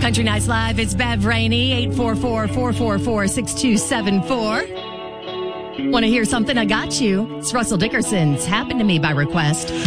Country Nights Live, it's Bev Rainey, 844-444-6274. Want to hear something? I got you. It's Russell Dickerson's Happened to Me by Request.